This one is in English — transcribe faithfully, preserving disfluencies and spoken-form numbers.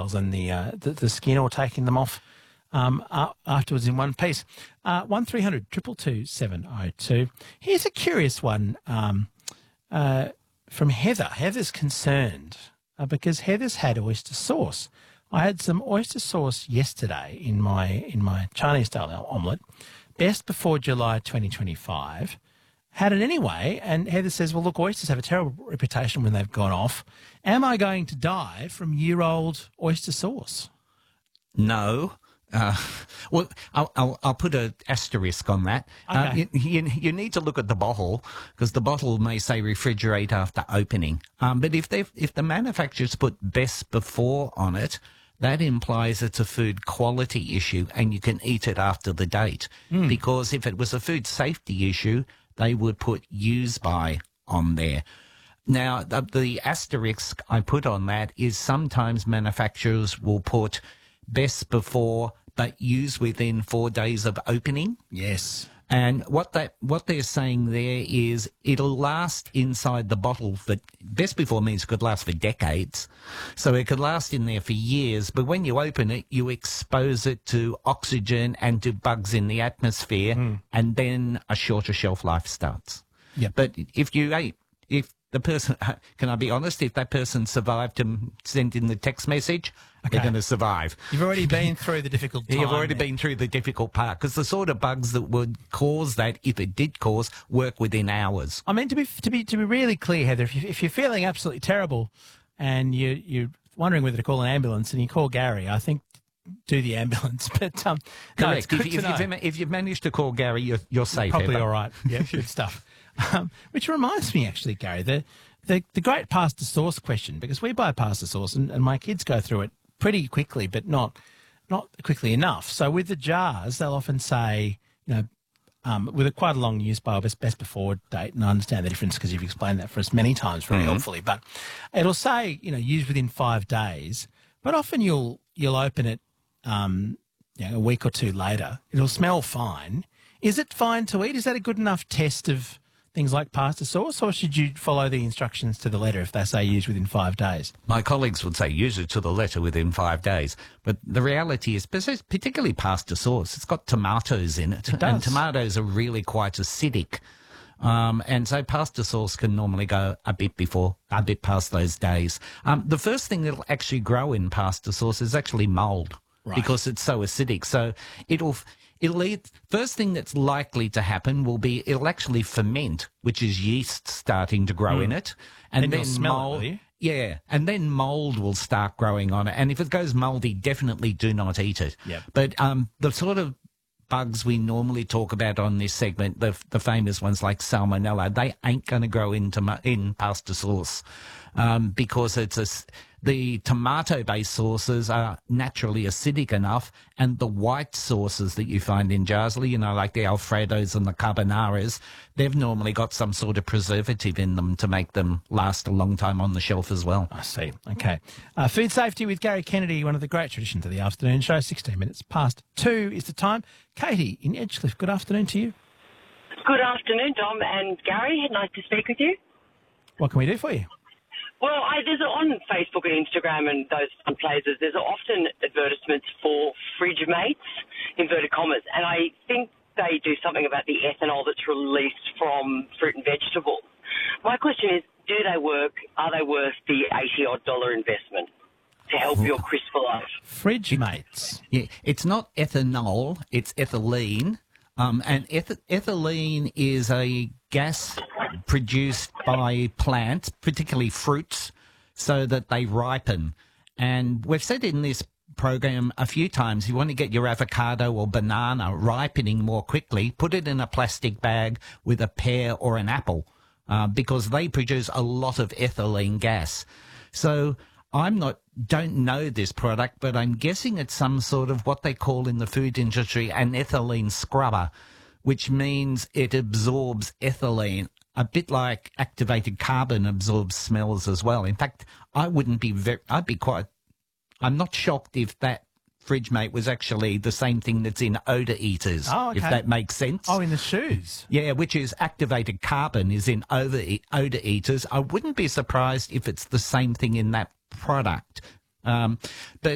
shells and the, uh, the, the skin, or taking them off um, uh, afterwards in one piece. Uh, one three hundred two two two seven oh two. Here's a curious one um, uh, from Heather. Heather's concerned uh, because Heather's had oyster sauce. I had some oyster sauce yesterday in my in my Chinese-style omelette, best before July twenty twenty-five. Had it anyway, and Heather says, well, look, oysters have a terrible reputation when they've gone off. Am I going to die from year-old oyster sauce? No. Uh, well, I'll, I'll, I'll put an asterisk on that. Okay. Uh, you, you, you need to look at the bottle, because the bottle may say refrigerate after opening. Um, but if they if the manufacturers put best before on it, that implies it's a food quality issue and you can eat it after the date. Mm. Because if it was a food safety issue, they would put use by on there. Now, the, the asterisk I put on that is sometimes manufacturers will put best before, but use within four days of opening. Yes. And what that what they're saying there is it'll last inside the bottle for, best before means it could last for decades. So it could last in there for years, but when you open it, you expose it to oxygen and to bugs in the atmosphere, mm. and then a shorter shelf life starts. Yep. But if you ate, if the person, can I be honest, if that person survived to send in the text message, okay, they're going to survive. You've already been through the difficult time. You've already there. been through the difficult part, because the sort of bugs that would cause that, if it did cause, work within hours. I mean, to be to be to be really clear, Heather, if, you, if you're feeling absolutely terrible and you you're wondering whether to call an ambulance, and you call Gary, I think do the ambulance. But um, no, it's Correct. good If, to if, know. you've, if you've managed to call Gary, you're, you're safe. Probably Heather. all right. Yeah, good stuff. Um, which reminds me, actually, Gary, the, the the great pasta sauce question, because we buy pasta sauce and, and my kids go through it pretty quickly, but not not quickly enough. So with the jars, they'll often say, you know, um, with a quite a long use by best, best before date, and I understand the difference because you've explained that for us many times very mm-hmm. helpfully, but it'll say, you know, use within five days, but often you'll you'll open it um, you know, a week or two later. It'll smell fine. Is it fine to eat? Is that a good enough test of things like pasta sauce, or should you follow the instructions to the letter if they say use within five days? My colleagues would say use it to the letter within five days. But the reality is, particularly pasta sauce, it's got tomatoes in it. It does. And tomatoes are really quite acidic. Um, and so pasta sauce can normally go a bit before, a bit past those days. Um, the first thing that'll actually grow in pasta sauce is actually mould, right, because it's so acidic. So it'll... It'll eat, first thing that's likely to happen will be it'll actually ferment, which is yeast starting to grow mm. in it. And then, then you'll smell mold, it, will you? Yeah, and then mould will start growing on it. And if it goes mouldy, definitely do not eat it. Yep. But um, the sort of bugs we normally talk about on this segment, the the famous ones like Salmonella, they ain't going to grow into in pasta sauce um, because it's a... The tomato-based sauces are naturally acidic enough, and the white sauces that you find in jars, you know, like the Alfredos and the carbonaras, they've normally got some sort of preservative in them to make them last a long time on the shelf as well. I see. Okay. Uh, food safety with Gary Kennedy, one of the great traditions of the afternoon show. sixteen minutes past two is the time. Katie in Edgecliff, good afternoon to you. Good afternoon, Dom and Gary. Nice to speak with you. What can we do for you? Well, I, there's a, on Facebook and Instagram and those fun places, there's often advertisements for fridge mates, inverted commas, and I think they do something about the ethanol that's released from fruit and vegetables. My question is, do they work? Are they worth the eighty odd dollar investment to help your crisper life? Fridge mates. Yeah, it's not ethanol, it's ethylene. Um, and eth- ethylene is a gas produced by plants, particularly fruits, so that they ripen. And we've said in this program a few times, you want to get your avocado or banana ripening more quickly, put it in a plastic bag with a pear or an apple, uh, because they produce a lot of ethylene gas. So I'm not, don't know this product, but I'm guessing it's some sort of what they call in the food industry an ethylene scrubber, which means it absorbs ethylene, a bit like activated carbon absorbs smells as well. In fact, I wouldn't be very, I'd be quite, I'm not shocked if that fridge mate was actually the same thing that's in odour eaters, oh, okay. if that makes sense. Oh, in the shoes. Yeah, which is activated carbon is in odour eaters. I wouldn't be surprised if it's the same thing in that product. Um, but